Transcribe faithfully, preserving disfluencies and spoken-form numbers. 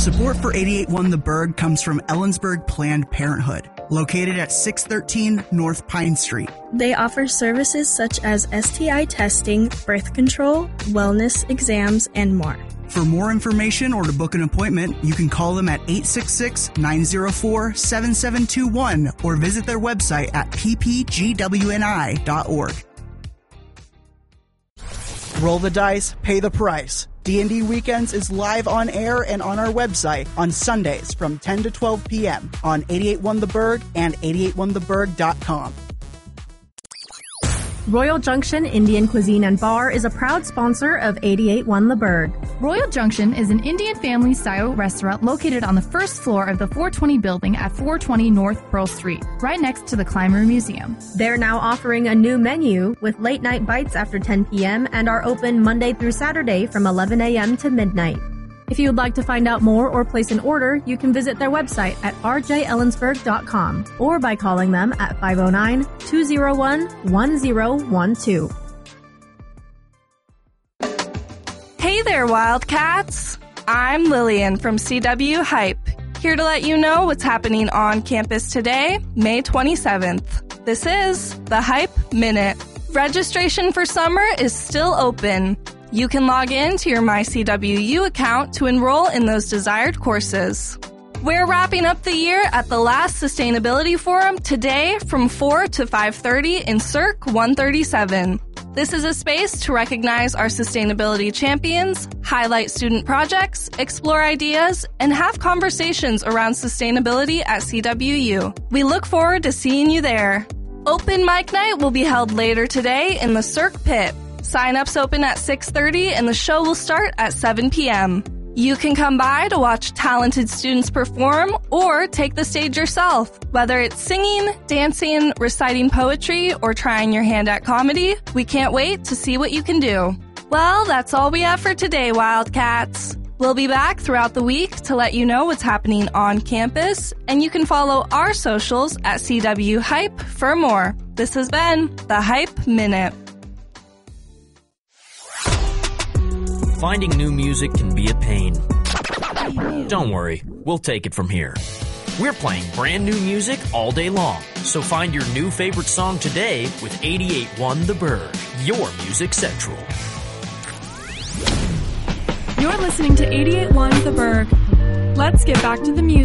Support for eighty-eight point one The Berg comes from Ellensburg Planned Parenthood, located at six thirteen North Pine Street. They offer services such as S T I testing, birth control, wellness exams, and more. For more information or to book an appointment, you can call them at eight six six, nine zero four, seven seven two one or visit their website at p p g w n i dot org. Roll the dice, pay the price. D and D Weekends is live on air and on our website on Sundays from ten to twelve p.m. on eighty-eight point one The Berg and eighty-eight point one the berg dot com. Royal Junction Indian Cuisine and Bar is a proud sponsor of eighty-eight point one The Berg. Royal Junction is an Indian family-style restaurant located on the first floor of the four twenty building at four twenty North Pearl Street, right next to the Clymer Museum. They're now offering a new menu with late-night bites after ten p.m. and are open Monday through Saturday from eleven a.m. to midnight. If you would like to find out more or place an order, you can visit their website at r j ellensburg dot com or by calling them at five oh nine, two oh one, one oh one two. Hey there, Wildcats! I'm Lillian from C W Hype, here to let you know what's happening on campus today, May twenty-seventh. This is the Hype Minute. Registration for summer is still open. You can log in to your My C W U account to enroll in those desired courses. We're wrapping up the year at the last Sustainability Forum today from four to five thirty in Cirque one thirty-seven. This is a space to recognize our sustainability champions, highlight student projects, explore ideas, and have conversations around sustainability at C W U. We look forward to seeing you there. Open Mic Night will be held later today in the Cirque Pit. Sign-ups open at six thirty and the show will start at seven p.m. You can come by to watch talented students perform or take the stage yourself. Whether it's singing, dancing, reciting poetry, or trying your hand at comedy, we can't wait to see what you can do. Well, that's all we have for today, Wildcats. We'll be back throughout the week to let you know what's happening on campus, and you can follow our socials at C W Hype for more. This has been the Hype Minute. Finding new music can be a pain. Don't worry, we'll take it from here. We're playing brand new music all day long, so find your new favorite song today with eighty-eight point one The Berg, your music central. You're listening to eighty-eight point one The Berg. Let's get back to the music.